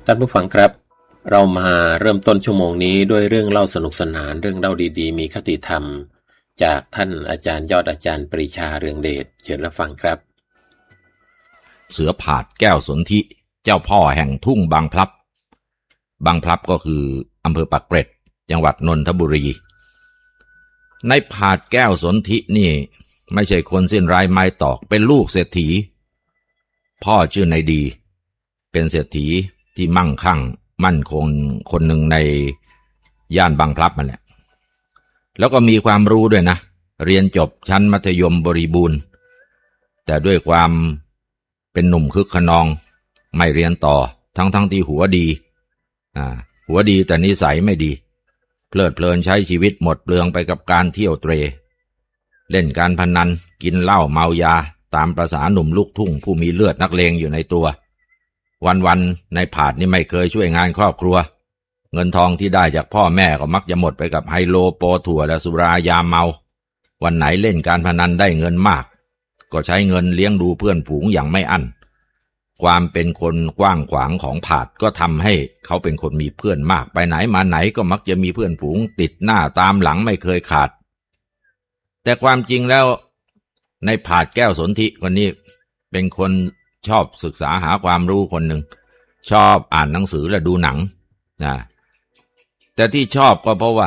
ท่านผู้ฟังครับเรามาเริ่มต้นชั่วโมงนี้ด้วยเรื่องเล่าสนุกสนานเรื่องเล่าดีๆมีคติธรรมจากท่านอาจารย์ยอดอาจารย์ปรีชาเรืองเดชเชิญรับฟังครับเสือผาดแก้วสนธิเจ้าพ่อแห่งทุ่งบางพลับบางพลับก็คืออำเภอปากเกร็ดจังหวัดนนทบุรีในผาดแก้วสนธินี่ไม่ใช่คนสิ้นไร้ไม้ตอกเป็นลูกเศรษฐีพ่อชื่อนายดีเป็นเศรษฐีที่มั่งคั่งมั่นคงคนหนึ่งในย่านบางพลับนั่นแหละแล้วก็มีความรู้ด้วยนะเรียนจบชั้นมัธยมบริบูรณ์แต่ด้วยความเป็นหนุ่มคึกขนองไม่เรียนต่อทั้งที่หัวดีแต่นิสัยไม่ดีเพลิดเพลินใช้ชีวิตหมดเปลืองไปกับการเที่ยวเตร่เล่นการพนันกินเหล้าเมายาตามประสาหนุ่มลูกทุ่งผู้มีเลือดนักเลงอยู่ในตัววันๆในผาดนี่ไม่เคยช่วยงานครอบครัวเงินทองที่ได้จากพ่อแม่ก็มักจะหมดไปกับไฮโลโปถั่วและสุรายาเมาวันไหนเล่นการพนันได้เงินมากก็ใช้เงินเลี้ยงดูเพื่อนฝูงอย่างไม่อั้นความเป็นคนกว้างขวางของผาดก็ทำให้เขาเป็นคนมีเพื่อนมากไปไหนมาไหนก็มักจะมีเพื่อนฝูงติดหน้าตามหลังไม่เคยขาดแต่ความจริงแล้วในผาดแก้วสนธิคนนี้เป็นคนชอบศึกษาหาความรู้คนหนึ่งชอบอ่านหนังสือและดูหนังนะแต่ที่ชอบก็เพราะว่า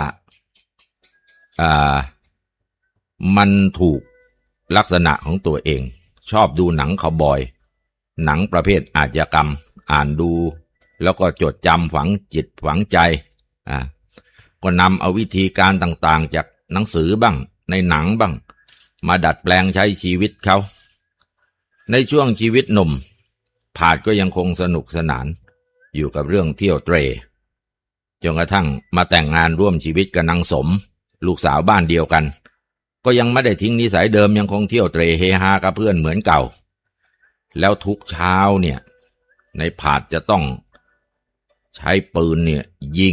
มันถูกลักษณะของตัวเองชอบดูหนังคาวบอยหนังประเภทอาชญากรรมอ่านดูแล้วก็จดจำฝังจิตฝังใจก็นำเอาวิธีการต่างๆจากหนังสือบ้างในหนังบ้างมาดัดแปลงใช้ชีวิตเขาในช่วงชีวิตหนุ่มผาดก็ยังคงสนุกสนานอยู่กับเรื่องเที่ยวเตร่จนกระทั่งมาแต่งงานร่วมชีวิตกับนางสมลูกสาวบ้านเดียวกันก็ยังไม่ได้ทิ้งนิสัยเดิมยังคงเที่ยวเตร่เฮฮากับเพื่อนเหมือนเก่าแล้วทุกเช้าเนี่ยในผาดจะต้องใช้ปืนเนี่ย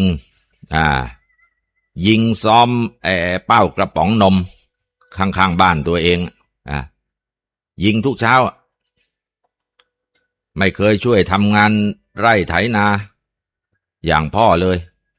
ยิงซ้อมเป้ากระป๋องนมข้างๆบ้านตัวเองยิงทุกเช้าไม่เคยช่วยทำงานไร่ไถนาอย่างพ่อเลย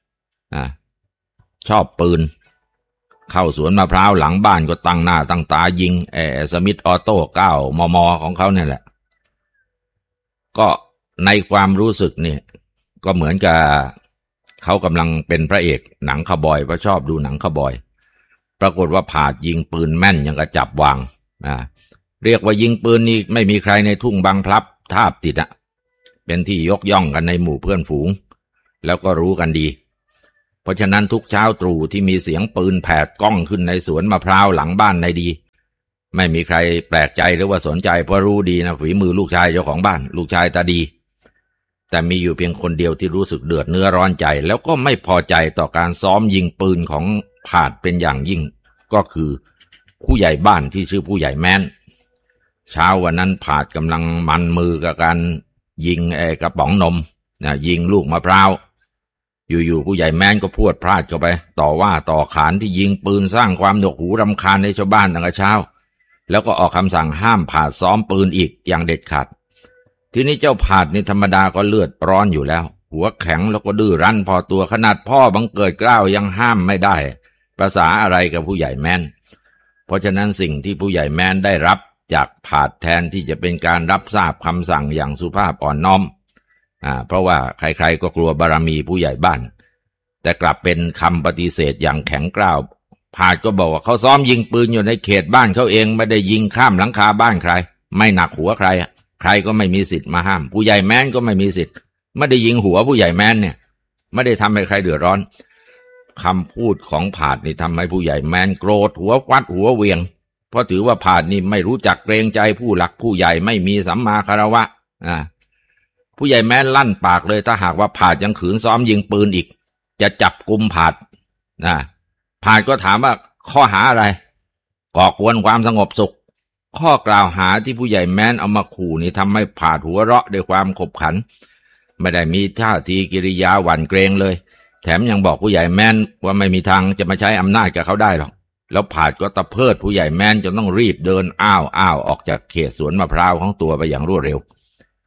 ชอบปืนเข้าสวนมะพร้าวหลังบ้านก็ตั้งหน้าตั้งตายิงสมิธออโต้9 มมของเขาเนี่ยแหละก็ในความรู้สึกเนี่ยก็เหมือนกับเขากำลังเป็นพระเอกหนังคาวบอยเพราะชอบดูหนังคาวบอยปรากฏว่าผาดยิงปืนแม่นอย่างกับจับวางเรียกว่ายิงปืนนี่ไม่มีใครในทุ่งบางพลับทาบติดเป็นที่ยกย่องกันในหมู่เพื่อนฝูงแล้วก็รู้กันดีเพราะฉะนั้นทุกเช้าตรู่ที่มีเสียงปืนแผดก้องขึ้นในสวนมะพร้าวหลังบ้านในดีไม่มีใครแปลกใจหรือว่าสนใจเพราะรู้ดีนะฝีมือลูกชายเจ้าของบ้านลูกชายตาดีแต่มีอยู่เพียงคนเดียวที่รู้สึกเดือดเนื้อร้อนใจแล้วก็ไม่พอใจต่อการซ้อมยิงปืนของผาดเป็นอย่างยิ่งก็คือผู้ใหญ่บ้านที่ชื่อผู้ใหญ่แม้นเช้าวันนั้นผาดกำลังมันมือกับการยิงกระป๋องนมยิงลูกมะพร้าวอยู่ผู้ใหญ่แม้นก็พูดพลาดเข้าไปต่อว่าต่อขานที่ยิงปืนสร้างความหนวกหูรำคาญในชาวบ้านตั้งแต่เช้าแล้วก็ออกคำสั่งห้ามผาดซ้อมปืนอีกอย่างเด็ดขาดทีนี้เจ้าผาดนี่ธรรมดาก็เลือดร้อนอยู่แล้วหัวแข็งแล้วก็ดื้อรั้นพอตัวขนาดพ่อบังเกิดเกล้ายังห้ามไม่ได้ประสาอะไรกับผู้ใหญ่แม้นเพราะฉะนั้นสิ่งที่ผู้ใหญ่แม้นได้รับจากผาดแทนที่จะเป็นการรับทราบคำสั่งอย่างสุภาพอ่อนน้อมเพราะว่าใครๆก็กลัวบารมีผู้ใหญ่บ้านแต่กลับเป็นคำปฏิเสธอย่างแข็งกร้าวผาดก็บอกว่าเขาซ้อมยิงปืนอยู่ในเขตบ้านเขาเองไม่ได้ยิงข้ามหลังคาบ้านใครไม่หนักหัวใครใครก็ไม่มีสิทธิ์มาห้ามผู้ใหญ่แม้นก็ไม่มีสิทธิ์ไม่ได้ยิงหัวผู้ใหญ่แม้นเนี่ยไม่ได้ทำให้ใครเดือดร้อนคำพูดของผาดนี่ทำให้ผู้ใหญ่แม้นโกรธหัวฟัดหัวเวียงเพราะถือว่าผาดนี่ไม่รู้จักเกรงใจผู้หลักผู้ใหญ่ไม่มีสัมมาคารวะผู้ใหญ่แม้นลั่นปากเลยถ้าหากว่าผาดยังขืนซ้อมยิงปืนอีกจะจับกุมผาดผาดก็ถามว่าข้อหาอะไรก่อกวนความสงบสุขข้อกล่าวหาที่ผู้ใหญ่แม้นเอามาขู่นี่ทำให้ผาดหัวเราะด้วยความขบขันไม่ได้มีท่าทีกิริยาหวั่นเกรงเลยแถมยังบอกผู้ใหญ่แม้นว่าไม่มีทางจะมาใช้อำนาจกับเขาได้หรอกแล้วผาดก็ตะเพิดผู้ใหญ่แม้นจนต้องรีบเดินอ้าวออกจากเขตสวนมะพร้าวของตัวไปอย่างรวดเร็ว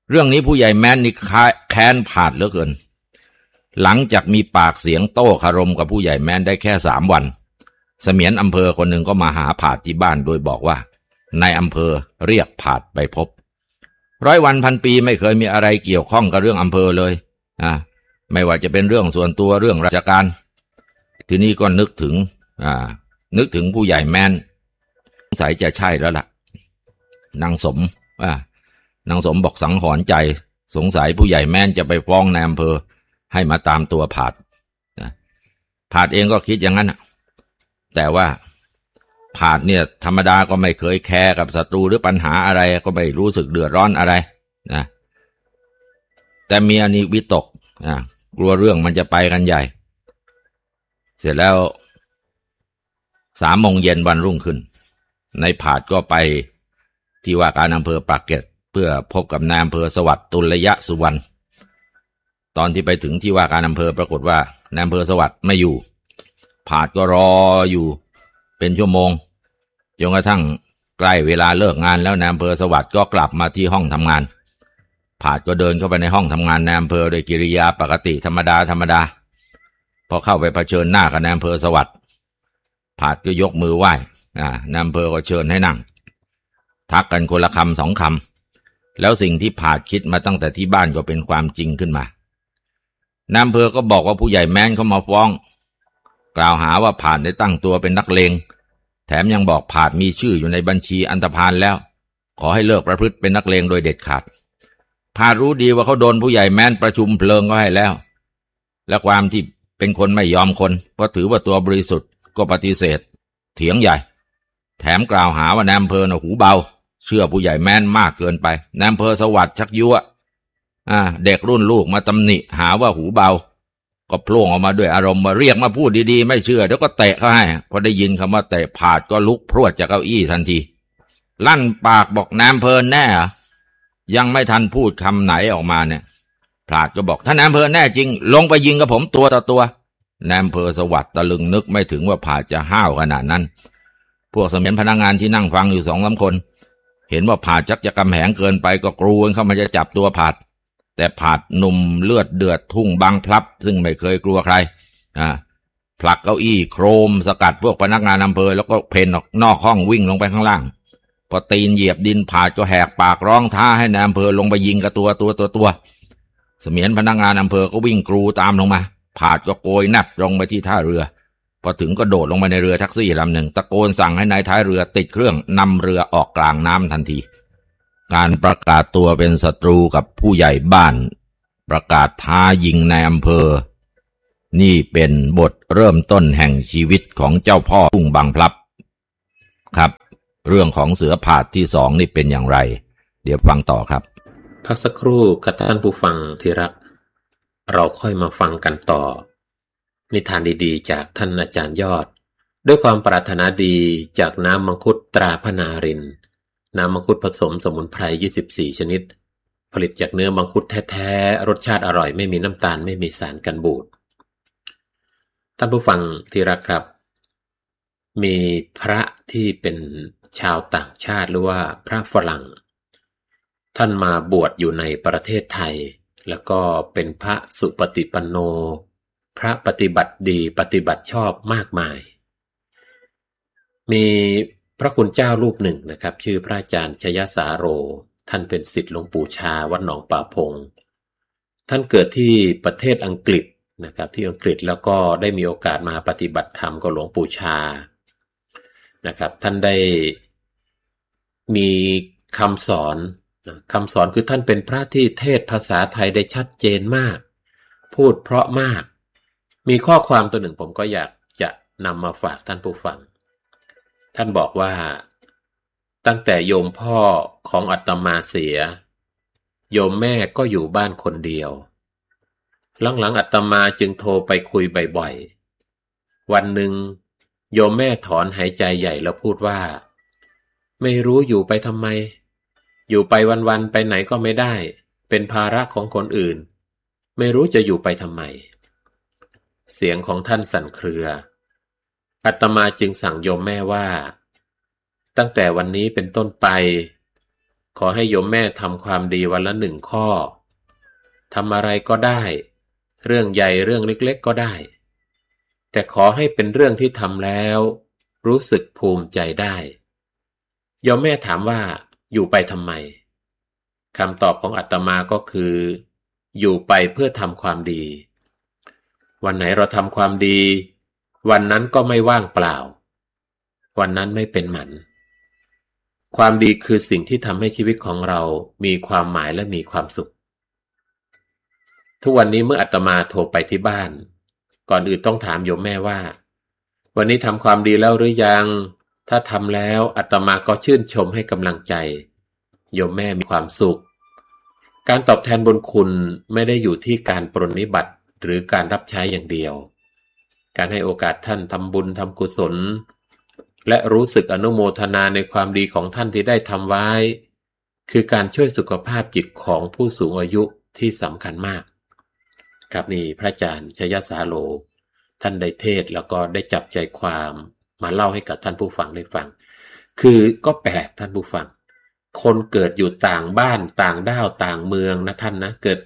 เรื่องนี้ผู้ใหญ่แม้นนี่แค้นผาดเหลือเกินหลังจากมีปากเสียงโต้คารมกับผู้ใหญ่แม้นได้แค่3 วันเสมียนอำเภอคนหนึ่งก็มาหาผาดที่บ้านโดยบอกว่านายอำเภอเรียกผาดไปพบ100 วันพันปีไม่เคยมีอะไรเกี่ยวข้องกับเรื่องอำเภอเลยไม่ว่าจะเป็นเรื่องส่วนตัวเรื่องราชการทีนี้ก็นึกถึงผู้ใหญ่แม้นสงสัยจะใช่แล้วล่ะนางสมบอกสังหรณ์ใจสงสัยผู้ใหญ่แม้นจะไปฟ้องนายอำเภอให้มาตามตัวผาดผาดเองก็คิดอย่างนั้นแต่ว่าผาดเนี่ยธรรมดาก็ไม่เคยแคร์กับศัตรูหรือปัญหาอะไรก็ไม่รู้สึกเดือดร้อนอะไรนะแต่เมียนี่วิตกกลัวเรื่องมันจะไปกันใหญ่เสร็จแล้ว3 โมงเย็นวันรุ่งขึ้นนายผาดก็ไปที่ว่าการอำเภอปากเกร็ดเพื่อพบกับนายอำเภอสวัสดิ์ตุลยสุวรรณตอนที่ไปถึงที่ว่าการอำเภอปรากฏว่านายอำเภอสวัสดิ์ไม่อยู่ผาดก็รออยู่เป็นชั่วโมงจนกระทั่งใกล้เวลาเลิกงานแล้วนายอำเภอสวัสดิ์ก็กลับมาที่ห้องทำงานผาดก็เดินเข้าไปในห้องทำงานนายอำเภอโดยกิริยาปกติธรรมดาพอเข้าไปเผชิญหน้ากับนายอำเภอสวัสดิ์ผาดก็ยกมือไหว้นายอำเภอก็เชิญให้นั่งทักกันคนละคำ2 คำแล้วสิ่งที่ผาดคิดมาตั้งแต่ที่บ้านก็เป็นความจริงขึ้นมานายอำเภอก็บอกว่าผู้ใหญ่แม้นเขามาฟ้องกล่าวหาว่าผาดได้ตั้งตัวเป็นนักเลงแถมยังบอกผาดมีชื่ออยู่ในบัญชีอันธพาลแล้วขอให้เลิกประพฤติเป็นนักเลงโดยเด็ดขาดผาดรู้ดีว่าเขาโดนผู้ใหญ่แม้นประชุมเพลิงก็ให้แล้วและความที่เป็นคนไม่ยอมคนเพราะถือว่าตัวบริสุทธิ์ก็ปฏิเสธเถียงใหญ่แถมกล่าวหาว่านายอำเภอหูเบาเชื่อผู้ใหญ่แม้นมากเกินไปนายอำเภอสวัสดิ์ชักยั่วเด็กรุ่นลูกมาตำหนิหาว่าหูเบาก็โผล่ออกมาด้วยอารมณ์มาเรียกมาพูดดีๆไม่เชื่อเดี๋ยวก็เตะเขาให้พอได้ยินคำว่าเตะผาดก็ลุกพรวดจากเก้าอี้ทันทีลั่นปากบอกนายอำเภอแน่ยังไม่ทันพูดคำไหนออกมาเนี่ยผาดก็บอกถ้านายอำเภอแน่จริงลงไปยิงกับผมตัวต่อตัวนายอำเภอสวัสดิ์ตะลึงนึกไม่ถึงว่าผาดจะห้าวขนาดนั้นพวกเสมียนพนักงานที่นั่งฟังอยู่2-3 คนเห็นว่าผาดชักจะกำแหงเกินไปก็กรูกันเข้ามาจะจับตัวผาดแต่ผาดหนุ่มเลือดเดือดทุ่งบางพลับซึ่งไม่เคยกลัวใครผลักเก้าอี้โครมสกัดพวกพนักงานอำเภอแล้วก็เพ่นออกนอกห้องวิ่งลงไปข้างล่างพอตีนเหยียบดินผาดก็แหกปากร้องท้าให้นายอำเภอลงไปยิงกับตัวเสมียนพนักงานอำเภอก็วิ่งกรูตามลงมาผาดก็โกยแนบลงไปที่ท่าเรือพอถึงก็โดดลงไปในเรือแท็กซี่ลำหนึ่งตะโกนสั่งให้นายท้ายเรือติดเครื่องนำเรือออกกลางน้ำทันทีการประกาศตัวเป็นศัตรูกับผู้ใหญ่บ้านประกาศท้ายิงนายอำเภอนี่เป็นบทเริ่มต้นแห่งชีวิตของเจ้าพ่อทุ่งบางพลับครับเรื่องของเสือผาดที่2นี่เป็นอย่างไรเดี๋ยวฟังต่อครับพักสักครู่กับท่านผู้ฟังที่รักเราค่อยมาฟังกันต่อนิทานดีๆจากท่านอาจารย์ยอดด้วยความปรารถนาดีจากน้ำมังคุดตราพนารินน้ำมังคุดผสมสมุนไพร24 ชนิดผลิตจากเนื้อมังคุดแท้ๆรสชาติอร่อยไม่มีน้ำตาลไม่มีสารกันบูดท่านผู้ฟังที่รักครับมีพระที่เป็นชาวต่างชาติหรือว่าพระฝรั่งท่านมาบวชอยู่ในประเทศไทยแล้วก็เป็นพระสุปฏิปันโนพระปฏิบัติดีปฏิบัติชอบมากมายมีพระคุณเจ้ารูปหนึ่งนะครับชื่อพระอาจารย์ชยสาโรท่านเป็นศิษย์หลวงปู่ชาวัดหนองป่าพงท่านเกิดที่ประเทศอังกฤษนะครับที่อังกฤษแล้วก็ได้มีโอกาสมาปฏิบัติธรรมกับหลวงปู่ชานะครับท่านได้มีคำสอนคือท่านเป็นพระที่เทศภาษาไทยได้ชัดเจนมากพูดเพราะมากมีข้อความตัวหนึ่งผมก็อยากจะนำมาฝากท่านผู้ฟังท่านบอกว่าตั้งแต่โยมพ่อของอาตมาเสียโยมแม่ก็อยู่บ้านคนเดียวหลังๆอาตมาจึงโทรไปคุยบ่อยๆวันหนึ่งโยมแม่ถอนหายใจใหญ่แล้วพูดว่าไม่รู้อยู่ไปทำไมอยู่ไปวันๆไปไหนก็ไม่ได้เป็นภาระของคนอื่นไม่รู้จะอยู่ไปทำไมเสียงของท่านสั่นเครืออาตมาจึงสั่งโยมแม่ว่าตั้งแต่วันนี้เป็นต้นไปขอให้โยมแม่ทำความดีวันละ1 ข้อทำอะไรก็ได้เรื่องใหญ่เรื่องเล็กๆก็ได้แต่ขอให้เป็นเรื่องที่ทำแล้วรู้สึกภูมิใจได้โยมแม่ถามว่าอยู่ไปทำไมคำตอบของอาตมาก็คืออยู่ไปเพื่อทำความดีวันไหนเราทำความดีวันนั้นก็ไม่ว่างเปล่าวันนั้นไม่เป็นหมันความดีคือสิ่งที่ทำให้ชีวิตของเรามีความหมายและมีความสุขทุกวันนี้เมื่ออาตมาโทรไปที่บ้านก่อนอื่นต้องถามโยมแม่ว่าวันนี้ทำความดีแล้วหรือยังถ้าทำแล้วอาตมาก็ชื่นชมให้กำลังใจโยมแม่มีความสุขการตอบแทนบุญคุณไม่ได้อยู่ที่การปรนนิบัติหรือการรับใช้อย่างเดียวการให้โอกาสท่านทำบุญทำกุศลและรู้สึกอนุโมทนาในความดีของท่านที่ได้ทำไว้คือการช่วยสุขภาพจิตของผู้สูงอายุที่สำคัญมากครับนี่พระอาจารย์ชยสาโลท่านได้เทศแล้วก็ได้จับใจความมาเล่าให้กับท่านผู้ฟังได้ฟังคือก็แปลกท่านผู้ฟังคนเกิดอยู่ต่างบ้านต่างด้าวต่างเมืองนะท่านนะเกิดปี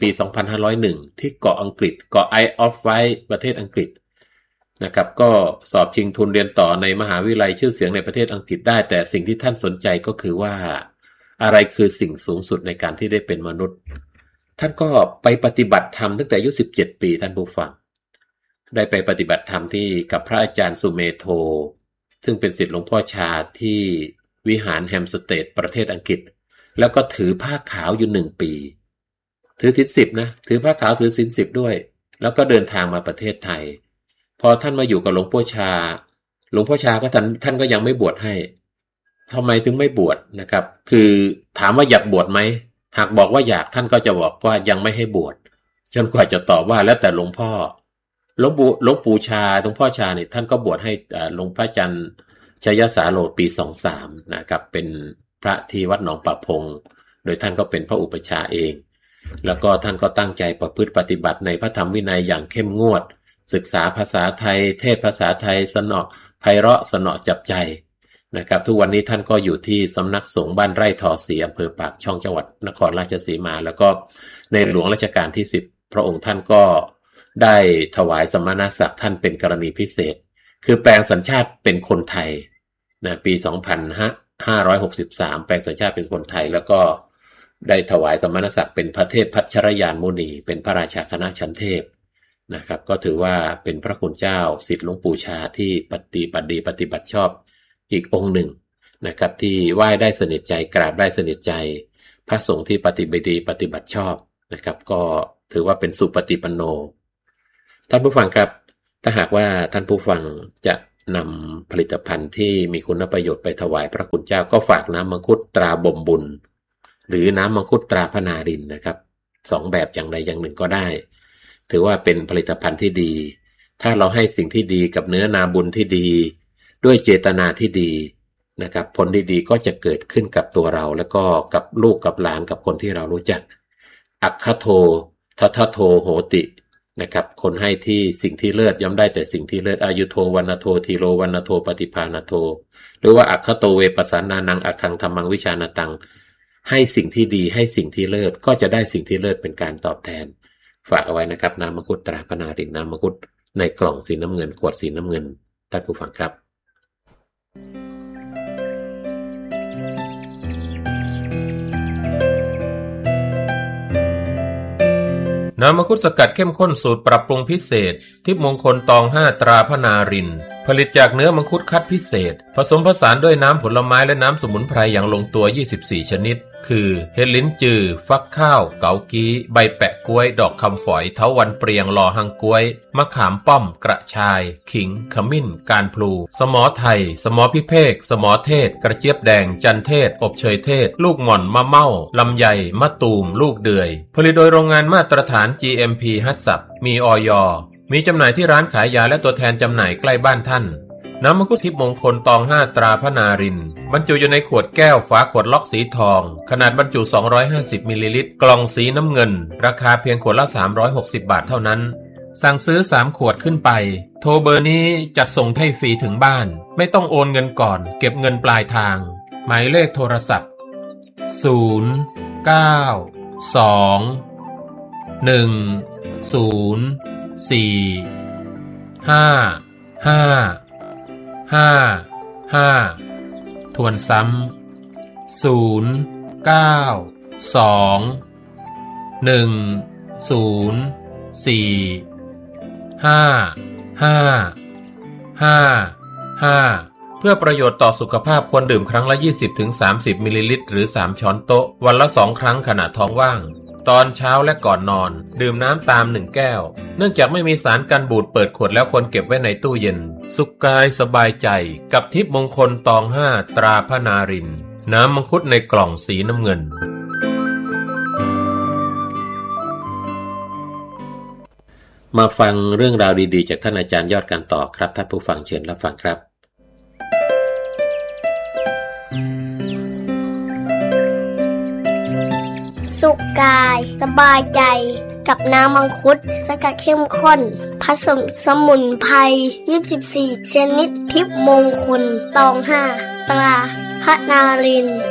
2501 ที่เกาะอังกฤษเกาะไอออฟไวท์ประเทศอังกฤษนะครับก็สอบชิงทุนเรียนต่อในมหาวิทยาลัยชื่อเสียงในประเทศอังกฤษได้แต่สิ่งที่ท่านสนใจก็คือว่าอะไรคือสิ่งสูงสุดในการที่ได้เป็นมนุษย์ท่านก็ไปปฏิบัติธรรมตั้งแต่อายุ17 ปีท่านผู้ฟังได้ไปปฏิบัติธรรมที่กับพระอาจารย์สุเมโธซึ่งเป็นศิษย์หลวงพ่อชาที่วิหารแฮมสเตดประเทศอังกฤษแล้วก็ถือผ้าขาวอยู่1 ปีถือศีล10นะถือผ้าขาวถือศีล10ด้วยแล้วก็เดินทางมาประเทศไทยพอท่านมาอยู่กับหลวงพ่อชาก็ท่านก็ยังไม่บวชให้ทำไมถึงไม่บวชนะครับคือถามว่าอยากบวชไหมหากบอกว่าอยากท่านก็จะบอกว่ายังไม่ให้บวชจนกว่าจะตอบว่าแล้วแต่หลวงพ่อหลวงปู่ชาหลวงพ่อชาเนี่ยท่านก็บวชให้หลวงพระอาจารย์ชยสาโรปี23นะครับเป็นพระที่วัดหนองป่าพงโดยท่านก็เป็นพระอุปัชฌาย์เองแล้วก็ท่านก็ตั้งใจประพฤติปฏิบัติในพระธรรมวินัยอย่างเข้มงวดศึกษาภาษาไทยเทศภาษาไทยสนอไพเราะสนอจับใจนะครับทุกวันนี้ท่านก็อยู่ที่สำนักสงฆ์บ้านไร่ทอศรีอำเภอปากช่องจังหวัดนครราชสีมาแล้วก็ในหลวงรัชกาลที่10พระองค์ท่านก็ได้ถวายสมณศักดิ์ท่านเป็นกรณีพิเศษคือแปลงสัญชาติเป็นคนไทยนะปี2563แปลงสัญชาติเป็นคนไทยแล้วก็ได้ถวายสมณศักดิ์เป็นพระเทพพัชรยานมุนีเป็นพระราชาคณะชั้นเทพนะครับก็ถือว่าเป็นพระคุณเจ้าศิษย์หลวงปู่ชาที่ปฏิบัติดีปฏิบัติชอบอีกองค์หนึ่งนะครับที่ไหว้ได้สนิทใจกราบได้สนิทใจพระสงฆ์ที่ปฏิบัติดีปฏิบัติชอบนะครับก็ถือว่าเป็นสุปฏิปันโนท่านผู้ฟังครับถ้าหากว่าท่านผู้ฟังจะนำผลิตภัณฑ์ที่มีคุณประโยชน์ไปถวายพระคุณเจ้าก็ฝากน้ำมังคุดตราบ่มบุญหรือน้ำมังคุดตราพระนารินนะครับ2แบบอย่างใดอย่างหนึ่งก็ได้ถือว่าเป็นผลิตภัณฑ์ที่ดีถ้าเราให้สิ่งที่ดีกับเนื้อนาบุญที่ดีด้วยเจตนาที่ดีนะครับผลดีๆก็จะเกิดขึ้นกับตัวเราแล้วก็กับลูกกับหลานกับคนที่เรารู้จักอัคคโททัทโทโหตินะครับคนให้ที่สิ่งที่เลิศย่อมได้แต่สิ่งที่เลิศอายุโทวันโททีโรวันโทปฏิภาณโทหรือว่าอัคคโตเวปัสสานานังอัคคังธัมมังวิชาณตังให้สิ่งที่ดีให้สิ่งที่เลิศก็จะได้สิ่งที่เลิศเป็นการตอบแทนฝากเอาไว้นะครับน้ำมังคุดตราพระนารินน้ำมังคุดในกล่องสีน้ำเงินขวดสีน้ำเงินท่านผู้ฟังครับน้ำมังคุดสกัดเข้มข้นสูตรปรับปรุงพิเศษทิพย์มงคลตอง5ตราพระนารินผลิตจากเนื้อมังคุดคัดพิเศษผสมผสานด้วยน้ำผลไม้และน้ำสมุนไพรอย่างลงตัว24ชนิดคือเห็ดลิ้นจือฟักข้าวเกากี้ใบแปะกล้วยดอกคำฝอยเถาวัลย์เปรียงลอหังกล้วยมะขามป้อมกระชายขิงขมิ้นการพลูสมอไทยสมอพิเภกสมอเทศกระเจี๊ยบแดงจันเทศอบเชยเทศลูกหม่อนมะเม่าลำไยมะตูมลูกเดือยผลิตโดยโรงงานมาตรฐาน GMP ฮัตสับมีอย.มีจำหน่ายที่ร้านขายยาและตัวแทนจำหน่ายใกล้บ้านท่านน้ำมังคุดทิพย์มงคลตอง5ตราพระนารินบรรจุอยู่ในขวดแก้วฝาขวดล็อกสีทองขนาดบรรจุ250มิลลิลิตรกล่องสีน้ำเงินราคาเพียงขวดละ360บาทเท่านั้นสั่งซื้อ3ขวดขึ้นไปโทรเบอร์นี้จัดส่งให้ฟรีถึงบ้านไม่ต้องโอนเงินก่อนเก็บเงินปลายทางหมายเลขโทรศัพท์ทวนซ้ำเพื่อประโยชน์ต่อสุขภาพควรดื่มครั้งละ 20-30 มิลลิลิตรหรือ3ช้อนโต๊ะวันละ2ครั้งขณะท้องว่างตอนเช้าและก่อนนอนดื่มน้ำตาม1แก้วเนื่องจากไม่มีสารกันบูดเปิดขวดแล้วควรเก็บไว้ในตู้เย็นสุขกายสบายใจกับทิพย์มงคลตอง5ตราพระนารินทร์น้ำมังคุดในกล่องสีน้ำเงินมาฟังเรื่องราวดีๆจากท่านอาจารย์ยอดกันต่อครับท่านผู้ฟังเชิญรับฟังครับสุขกายสบายใจกับน้ำมังคุดสกัดเข้มข้นผสมสมุนไพร24ชนิดทิพย์มงคลตอง5ตราพระนารินทร์